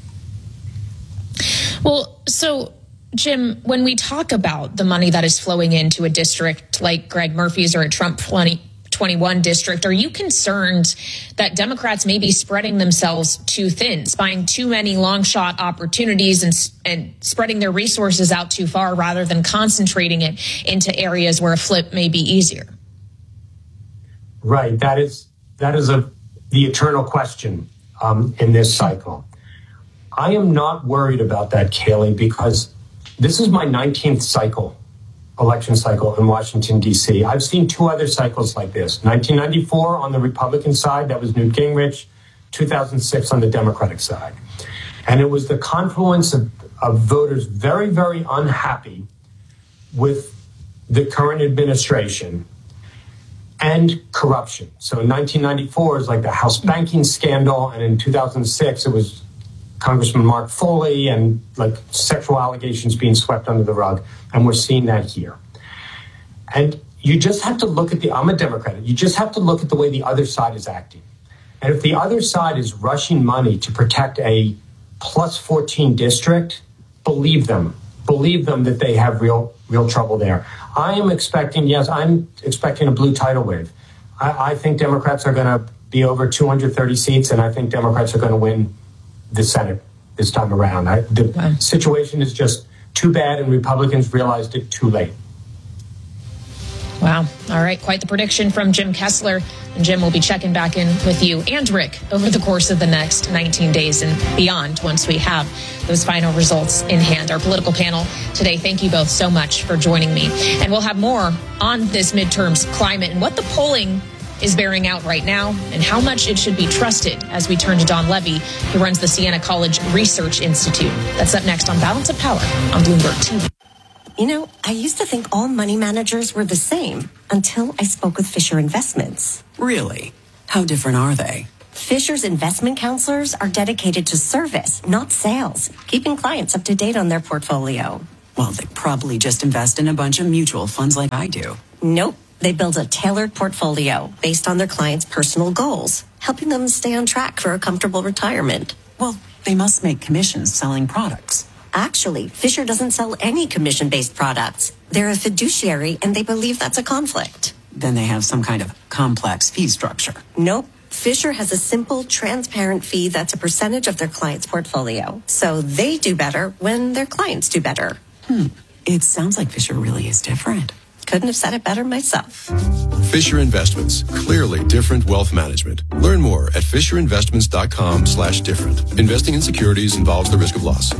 Well, so, Jim, when we talk about the money that is flowing into a district like Greg Murphy's or a Trump twenty twenty-one district, are you concerned that Democrats may be spreading themselves too thin, spying too many long shot opportunities and, and spreading their resources out too far rather than concentrating it into areas where a flip may be easier? Right. That is that is a the eternal question um, in this cycle. I am not worried about that, Kaylee, because this is my nineteenth cycle, election cycle in Washington, D C. I've seen two other cycles like this. nineteen ninety-four on the Republican side, that was Newt Gingrich. two thousand six on the Democratic side. And it was the confluence of, of voters very, very unhappy with the current administration and corruption. So in nineteen ninety-four is like the House banking scandal, and in two thousand six it was Congressman Mark Foley and like sexual allegations being swept under the rug. And we're seeing that here. And you just have to look at the, I'm a Democrat, you just have to look at the way the other side is acting. And if the other side is rushing money to protect a plus fourteen district, believe them, believe them that they have real, real trouble there. I am expecting, yes, I'm expecting a blue tidal wave. I, I think Democrats are going to be over two hundred thirty seats, and I think Democrats are going to win the Senate this time around. I, the wow. situation is just too bad, and Republicans realized it too late. Wow. All right. Quite the prediction from Jim Kessler. And Jim will be checking back in with you and Rick over the course of the next nineteen days and beyond once we have those final results in hand. Our political panel today, thank you both so much for joining me. And we'll have more on this midterms climate and what the polling is bearing out right now and how much it should be trusted as we turn to Don Levy, who runs the Siena College Research Institute. That's up next on Balance of Power on Bloomberg T V. You know, I used to think all money managers were the same until I spoke with Fisher Investments. Really? How different are they? Fisher's investment counselors are dedicated to service, not sales, keeping clients up to date on their portfolio. Well, they probably just invest in a bunch of mutual funds like I do. Nope. They build a tailored portfolio based on their clients' personal goals, helping them stay on track for a comfortable retirement. Well, they must make commissions selling products. Actually, Fisher doesn't sell any commission-based products. They're a fiduciary, and they believe that's a conflict. Then they have some kind of complex fee structure. Nope. Fisher has a simple, transparent fee that's a percentage of their client's portfolio. So they do better when their clients do better. Hmm. It sounds like Fisher really is different. Couldn't have said it better myself. Fisher Investments. Clearly different wealth management. Learn more at fisherinvestments.com slash different. Investing in securities involves the risk of loss.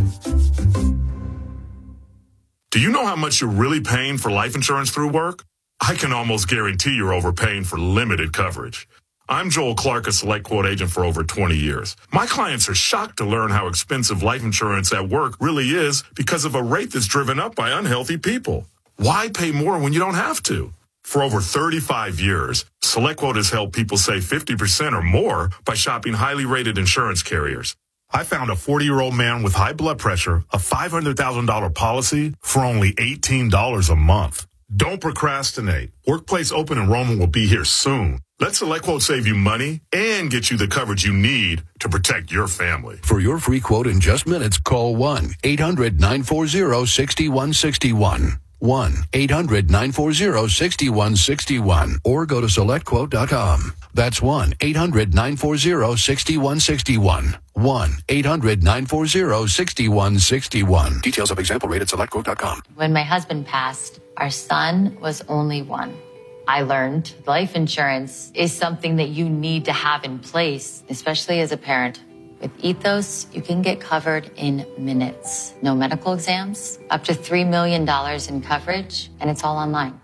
Do you know how much you're really paying for life insurance through work? I can almost guarantee you're overpaying for limited coverage. I'm Joel Clark, a Select Quote agent for over twenty years. My clients are shocked to learn how expensive life insurance at work really is because of a rate that's driven up by unhealthy people. Why pay more when you don't have to? For over thirty-five years, SelectQuote has helped people save fifty percent or more by shopping highly rated insurance carriers. I found a forty-year-old man with high blood pressure, a five hundred thousand dollars policy for only eighteen dollars a month. Don't procrastinate. Workplace open enrollment will be here soon. Let SelectQuote save you money and get you the coverage you need to protect your family. For your free quote in just minutes, call one eight hundred nine four zero six one six one. one eight hundred nine four zero six one six one or go to select quote dot com. That's one eight hundred nine four zero six one six one. one eight hundred nine four zero six one six one. Details of example rate at select quote dot com. When my husband passed, our son was only one. I learned life insurance is something that you need to have in place, especially as a parent. With Ethos, you can get covered in minutes. No medical exams, up to three million dollars in coverage, and it's all online.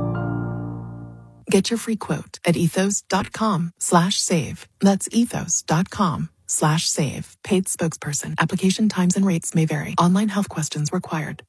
Get your free quote at ethos.com slash save. That's ethos.com slash save. Paid spokesperson. Application times and rates may vary. Online health questions required.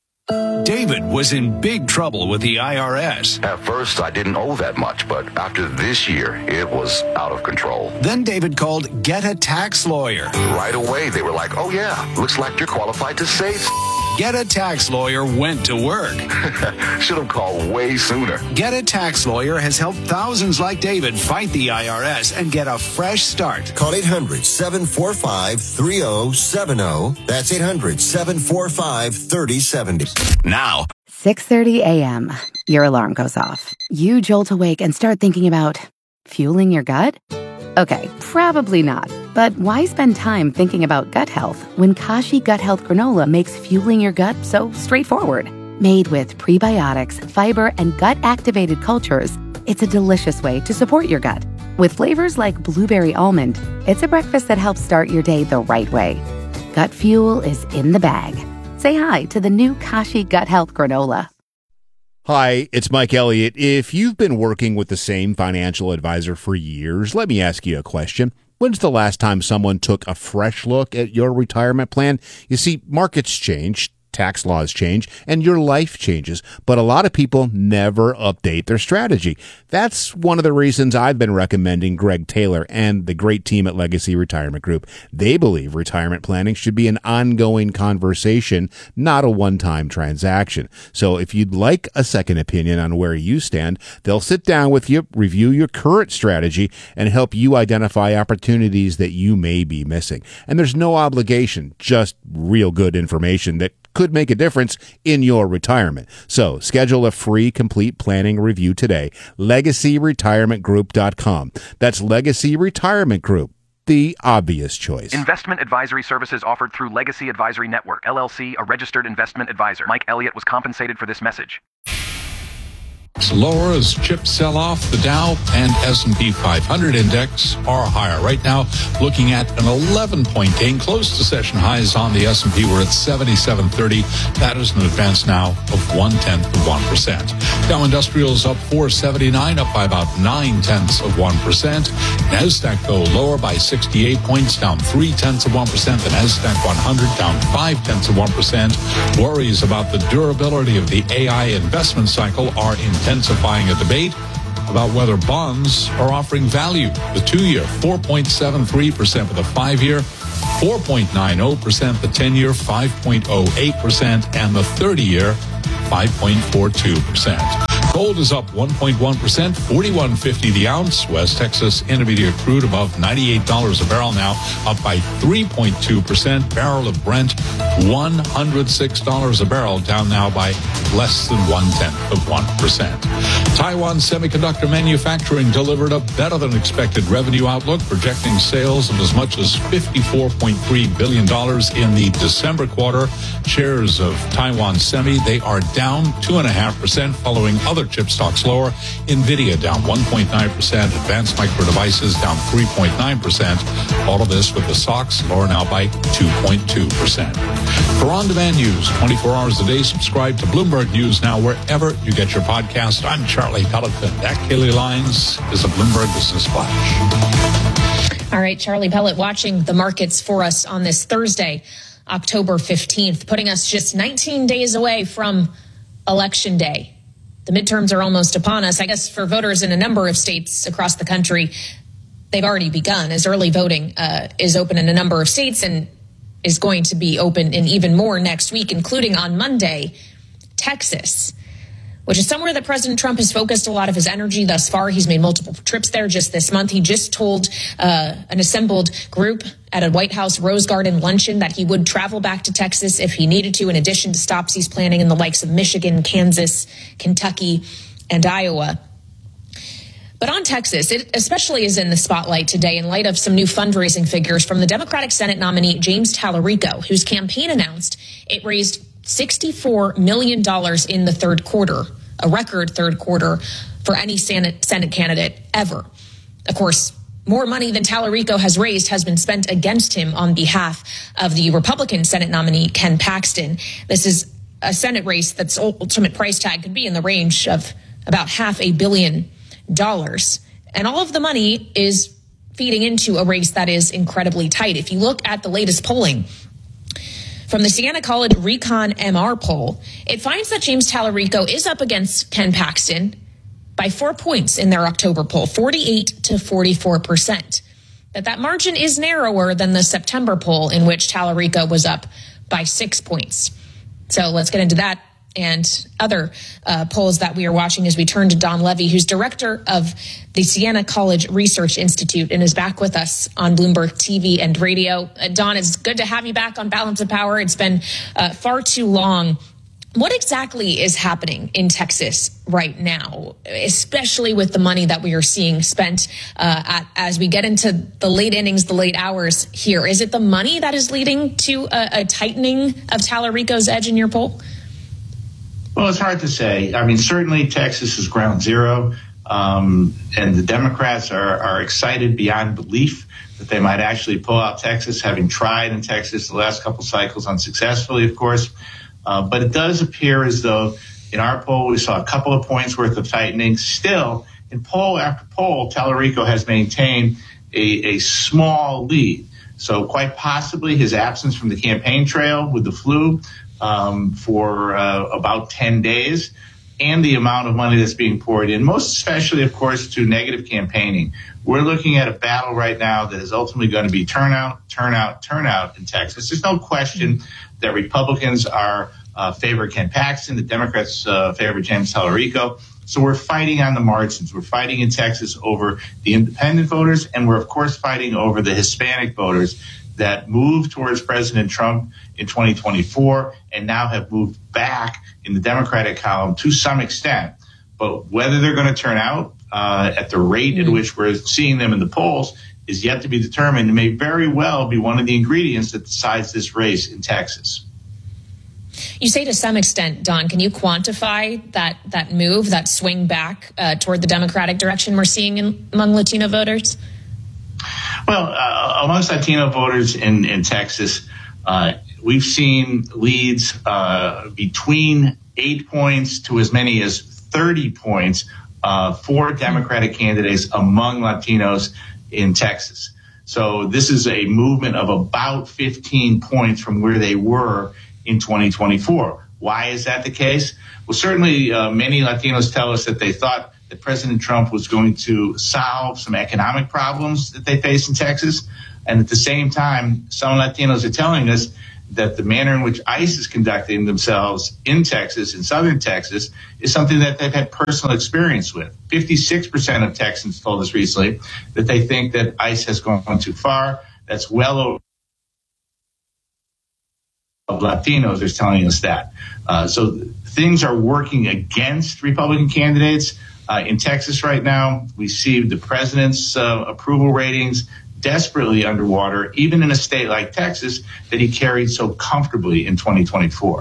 David was in big trouble with the I R S. At first, I didn't owe that much, but after this year, it was out of control. Then David called Get a Tax Lawyer. Right away, they were like, oh yeah, looks like you're qualified to save. Get a Tax Lawyer went to work. Should have called way sooner. Get a Tax Lawyer has helped thousands like David fight the I R S and get a fresh start. Call eight hundred seven four five three oh seven oh. That's eight hundred seven four five three oh seven oh. Now, six thirty a.m. Your alarm goes off. You jolt awake and start thinking about fueling your gut? Okay, probably not. But why spend time thinking about gut health when Kashi Gut Health Granola makes fueling your gut so straightforward? Made with prebiotics, fiber, and gut-activated cultures, it's a delicious way to support your gut. With flavors like blueberry almond, it's a breakfast that helps start your day the right way. Gut fuel is in the bag. Say hi to the new Kashi Gut Health Granola. Hi, it's Mike Elliott. If you've been working with the same financial advisor for years, let me ask you a question. When's the last time someone took a fresh look at your retirement plan? You see, markets change, tax laws change, and your life changes, but a lot of people never update their strategy. That's one of the reasons I've been recommending Greg Taylor and the great team at Legacy Retirement Group. They believe retirement planning should be an ongoing conversation, not a one-time transaction. So if you'd like a second opinion on where you stand, they'll sit down with you, review your current strategy, and help you identify opportunities that you may be missing. And there's no obligation, just real good information that could make a difference in your retirement. So schedule a free complete planning review today. legacy retirement group dot com. That's Legacy Retirement Group, the obvious choice. Investment advisory services offered through Legacy Advisory Network, L L C, a registered investment advisor. Mike Elliott was compensated for this message. Lower as chips sell off. The Dow and S and P five hundred index are higher. Right now, looking at an eleven-point gain, close to session highs on the S and P. We're at seventy-seven thirty. That is an advance now of one-tenth of one percent. Dow Industrials up four seventy-nine, up by about nine-tenths of one percent. NASDAQ, though, lower by sixty-eight points, down three-tenths of one percent. The NASDAQ one hundred down five-tenths of one percent. Worries about the durability of the A I investment cycle are intensifying a debate about whether bonds are offering value. The two-year, four point seven three percent. With the five-year, four point nine zero percent. The ten-year, five point zero eight percent. And the thirty-year, five point four two percent. Gold is up one point one percent, forty-one fifty the ounce. West Texas Intermediate crude above ninety-eight dollars a barrel now, up by three point two percent. Barrel of Brent, one hundred six dollars a barrel, down now by less than one-tenth of one percent. Taiwan Semiconductor Manufacturing delivered a better-than-expected revenue outlook, projecting sales of as much as fifty-four point three billion dollars in the December quarter. Shares of Taiwan Semi, they are down two point five percent following other chip stocks lower. NVIDIA down one point nine percent. Advanced Micro Devices down three point nine percent. All of this with the stocks lower now by two point two percent. For on-demand news, twenty-four hours a day, subscribe to Bloomberg News Now wherever you get your podcast. I'm Charlie Pelleton. That Kaylee Lines is a Bloomberg Business Flash. All right, Charlie Pellet watching the markets for us on this Thursday, October fifteenth, putting us just nineteen days away from Election Day. The midterms are almost upon us. I guess for voters in a number of states across the country, they've already begun as early voting uh, is open in a number of states and is going to be open in even more next week, including on Monday, Texas, which is somewhere that President Trump has focused a lot of his energy thus far. He's made multiple trips there just this month. He just told uh, an assembled group at a White House Rose Garden luncheon that he would travel back to Texas if he needed to, in addition to stops he's planning in the likes of Michigan, Kansas, Kentucky, and Iowa. But on Texas, it especially is in the spotlight today in light of some new fundraising figures from the Democratic Senate nominee James Tallarico, whose campaign announced it raised sixty-four million dollars in the third quarter, a record third quarter for any Senate, Senate candidate ever. Of course, more money than Tallarico has raised has been spent against him on behalf of the Republican Senate nominee, Ken Paxton. This is a Senate race that's ultimate price tag could be in the range of about half a billion dollars. And all of the money is feeding into a race that is incredibly tight. If you look at the latest polling from the Siena College Recon M R poll, it finds that James Tallarico is up against Ken Paxton by four points in their October poll, forty-eight to forty-four percent. That that margin is narrower than the September poll, in which Tallarico was up by six points. So let's get into that and other uh, polls that we are watching as we turn to Don Levy, who's director of the Siena College Research Institute and is back with us on Bloomberg T V and radio. Uh, Don, it's good to have you back on Balance of Power. It's been uh, far too long. What exactly is happening in Texas right now, especially with the money that we are seeing spent uh, at, as we get into the late innings, the late hours here? Is it the money that is leading to a, a tightening of Tallarico's edge in your poll? Well, it's hard to say. I mean, certainly Texas is ground zero, um, and the Democrats are, are excited beyond belief that they might actually pull out Texas, having tried in Texas the last couple cycles unsuccessfully, of course. Uh, but it does appear as though in our poll we saw a couple of points worth of tightening. Still, in poll after poll, Tallarico has maintained a, a small lead. So quite possibly his absence from the campaign trail with the flu um, for uh, about ten days and the amount of money that's being poured in, most especially, of course, to negative campaigning. We're looking at a battle right now that is ultimately going to be turnout, turnout, turnout in Texas. There's no question that Republicans are uh, favor Ken Paxton, the Democrats uh, favor James Tallarico. So we're fighting on the margins. We're fighting in Texas over the independent voters, and we're, of course, fighting over the Hispanic voters that moved towards President Trump in twenty twenty-four and now have moved back in the Democratic column to some extent. But whether they're going to turn out uh, at the rate mm-hmm. at which we're seeing them in the polls is yet to be determined. It may very well be one of the ingredients that decides this race in Texas. You say to some extent, Don, can you quantify that that move, that swing back uh, toward the Democratic direction we're seeing in, among Latino voters? Well, uh, amongst Latino voters in, in Texas, uh, we've seen leads uh, between eight points to as many as thirty points uh, for Democratic candidates among Latinos in Texas. So this is a movement of about fifteen points from where they were in twenty twenty-four. Why is that the case? Well, certainly uh, many Latinos tell us that they thought that President Trump was going to solve some economic problems that they face in Texas. And at the same time, some Latinos are telling us that the manner in which ICE is conducting themselves in Texas, in southern Texas, is something that they've had personal experience with. fifty-six percent of Texans told us recently that they think that ICE has gone too far. That's well over of Latinos are telling us that. Uh, so things are working against Republican candidates. Uh, in Texas right now, we see the president's uh, approval ratings desperately underwater, even in a state like Texas that he carried so comfortably in twenty twenty-four.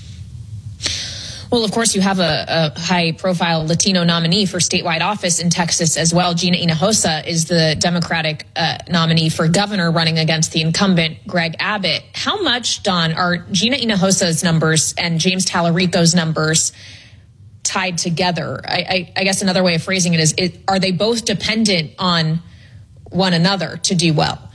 Well, of course, you have a, a high-profile Latino nominee for statewide office in Texas as well. Gina Hinojosa is the Democratic uh, nominee for governor running against the incumbent Greg Abbott. How much, Don, are Gina Hinojosa's numbers and James Tallarico's numbers tied together? I, I, I guess another way of phrasing it is, it, are they both dependent on one another to do well?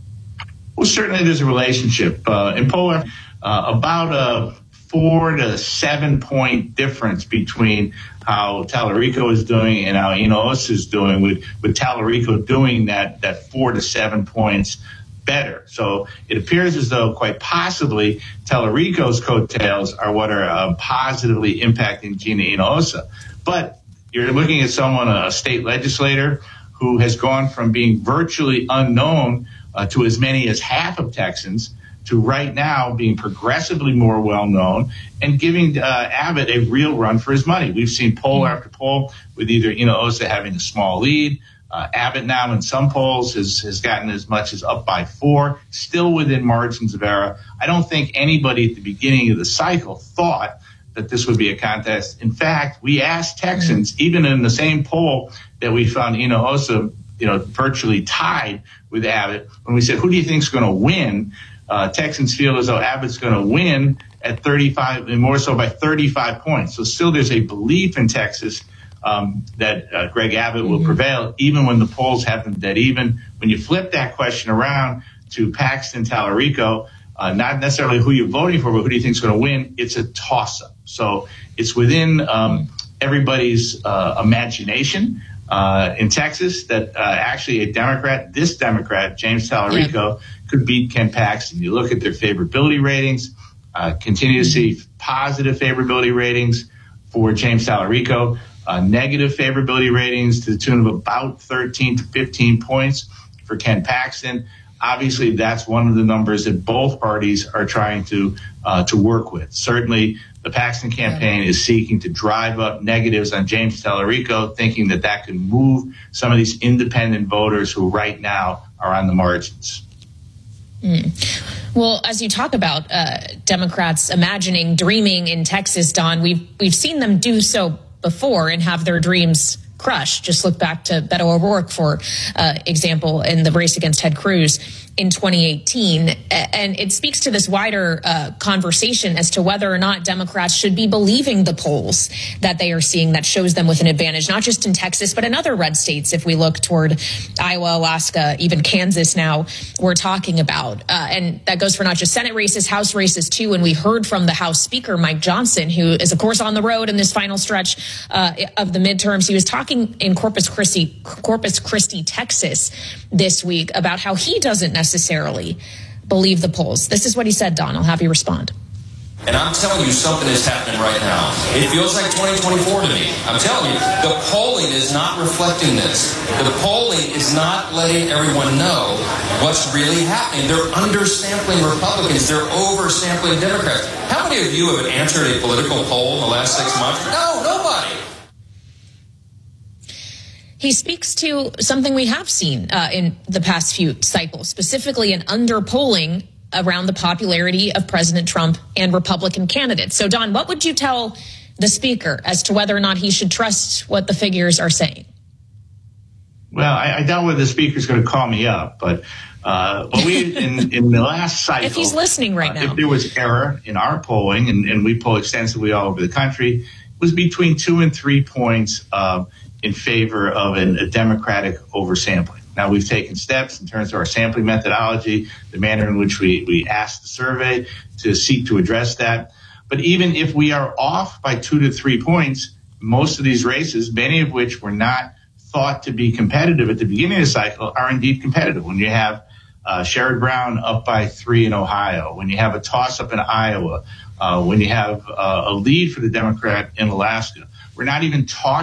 Well, certainly there's a relationship. Uh, in Poland, uh, about a four to seven point difference between how Tallarico is doing and how Hinojosa is doing, with, with Tallarico doing that, that four to seven points better. So it appears as though quite possibly Tallarico's coattails are what are uh, positively impacting Gina Hinojosa. But you're looking at someone, a state legislator, who has gone from being virtually unknown uh, to as many as half of Texans, to right now being progressively more well-known and giving uh, Abbott a real run for his money. We've seen poll after poll with either Hinojosa having a small lead. Uh, Abbott now in some polls has, has gotten as much as up by four, still within margins of error. I don't think anybody at the beginning of the cycle thought that this would be a contest. In fact, we asked Texans, even in the same poll that we found Hinojosa, you know, virtually tied with Abbott, when we said, who do you think is going to win? Uh, Texans feel as though Abbott's going to win at thirty-five, and more so by thirty-five points. So still there's a belief in Texas um, that uh, Greg Abbott will mm-hmm. prevail, even when the polls have them dead even. When you flip that question around to Paxton Tallarico, uh, not necessarily who you're voting for, but who do you think is going to win, it's a toss-up. So it's within um, everybody's uh, imagination uh, in Texas that uh, actually a Democrat, this Democrat, James Tallarico, yeah. could beat Ken Paxton. You look at their favorability ratings, uh, continue to see positive favorability ratings for James Tallarico, uh, negative favorability ratings to the tune of about thirteen to fifteen points for Ken Paxton. Obviously, that's one of the numbers that both parties are trying to uh, to work with. Certainly, the Paxton campaign is seeking to drive up negatives on James Tallarico, thinking that that can move some of these independent voters who right now are on the margins. Mm. Well, as you talk about uh, Democrats imagining, dreaming in Texas, Don, we've we've seen them do so before and have their dreams crushed. Just look back to Beto O'Rourke, for uh, example, in the race against Ted Cruz in twenty eighteen. And it speaks to this wider uh, conversation as to whether or not Democrats should be believing the polls that they are seeing that shows them with an advantage, not just in Texas, but in other red states. If we look toward Iowa, Alaska, even Kansas now, we're talking about. Uh, and that goes for not just Senate races, House races too. And we heard from the House Speaker, Mike Johnson, who is, of course, on the road in this final stretch uh, of the midterms. He was talking in Corpus Christi, Corpus Christi, Texas this week about how he doesn't necessarily believe the polls. This is what he said, Don. I'll have you respond. And I'm telling you, something is happening right now. It feels like twenty twenty-four to me. I'm telling you, the polling is not reflecting this. The polling is not letting everyone know what's really happening. They're undersampling Republicans. They're oversampling Democrats. How many of you have answered a political poll in the last six months? No, nobody. He speaks to something we have seen uh, in the past few cycles, specifically an underpolling around the popularity of President Trump and Republican candidates. So, Don, what would you tell the speaker as to whether or not he should trust what the figures are saying? Well, I, I doubt whether the speaker's going to call me up, but uh, well, we in, in the last cycle, if he's listening right uh, now, if there was error in our polling, and, and we poll extensively all over the country, it was between two and three points uh, in favor of an, a Democratic oversampling. Now, we've taken steps in terms of our sampling methodology, the manner in which we, we asked the survey to seek to address that. But even if we are off by two to three points, most of these races, many of which were not thought to be competitive at the beginning of the cycle, are indeed competitive. When you have uh, Sherrod Brown up by three in Ohio, when you have a toss-up in Iowa, uh, when you have uh, a lead for the Democrat in Alaska, we're not even talking